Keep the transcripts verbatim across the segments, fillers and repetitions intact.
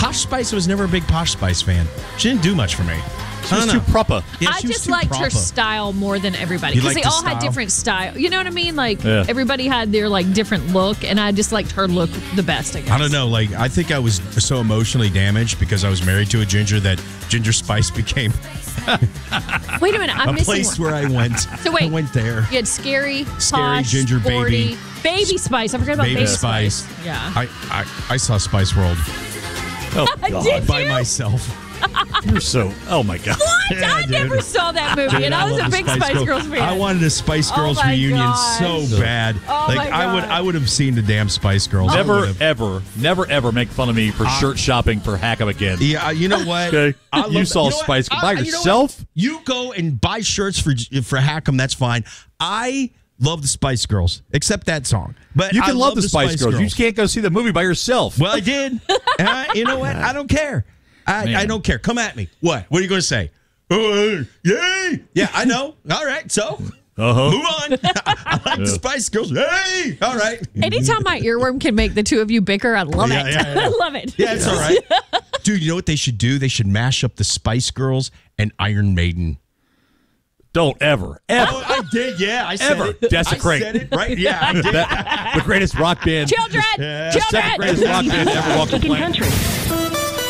Posh Spice, I was never a big Posh Spice fan. She didn't do much for me. She was too proper. Yeah, I she was just too liked proper. her style more than everybody You because liked they the all had style? different style. You know what I mean? Like Yeah. everybody had their like different look, and I just liked her look the best. I guess. I don't know. Like, I think I was so emotionally damaged because I was married to a ginger that Ginger Spice became Wait a minute, I'm a missing place one. where I went. So wait, I went there. You had scary, Scary, posh, ginger, sporty, baby. baby spice. I forgot about Baby baby, Spice. Yeah. I, I, I saw Spice World Oh, God. Did by you? myself. You're so. Oh, my God. What? Yeah, I dude. never saw that movie, Dude, and I was love a the big Spice Girls fan. I wanted a Spice Oh Girls my reunion gosh. so bad. Oh like my I would, God. I would have seen the damn Spice Girls. I Never, would've. ever, never, ever make fun of me for shirt shopping for Hackham again. Yeah, you know what? Okay. I love You that. saw know what? Spice I- by you know what? yourself? You go and buy shirts for for Hackham. That's fine. I love the Spice Girls, except that song. But You can I love, the Spice, Girls. You just can't go see the movie by yourself. Well, I did. And I, you know what? I don't care. I, Man. I don't care. Come at me. What? What are you going to say? Uh, yay! Yeah, I know. All right. So Uh-huh. move on. I like the Spice Girls. Hey! All right. Anytime my earworm can make the two of you bicker, I love Yeah, it. yeah, yeah. I love it. Yeah, it's all right. Dude, you know what they should do? They should mash up the Spice Girls and Iron Maiden. Don't ever, ever, Oh, I did. Yeah, I said ever it. desecrate. I said it, right? Yeah, I did. that, the greatest rock band. Children, Yeah. Second greatest children. rock band to ever walk the planet.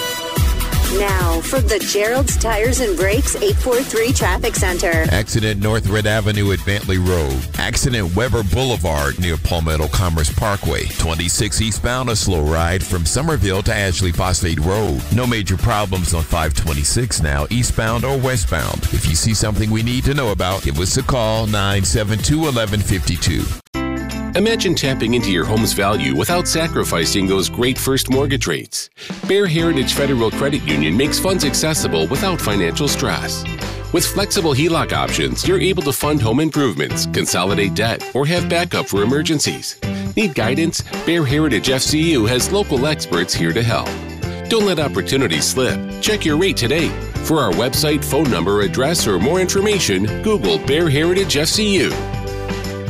Now, from the Gerald's Tires and Brakes eight four three Traffic Center. Accident North Red Avenue at Bentley Road. Accident Weber Boulevard near Palmetto Commerce Parkway. twenty-six eastbound, a slow ride from Somerville to Ashley Phosphate Road. No major problems on five twenty-six now, eastbound or westbound. If you see something we need to know about, give us a call, nine seven two, one one five two. Imagine tapping into your home's value without sacrificing those great first mortgage rates. Bear Heritage Federal Credit Union makes funds accessible without financial stress. With flexible H E L O C options, you're able to fund home improvements, consolidate debt, or have backup for emergencies. Need guidance? Bear Heritage F C U has local experts here to help. Don't let opportunities slip. Check your rate today. For our website, phone number, address, or more information, Google Bear Heritage F C U.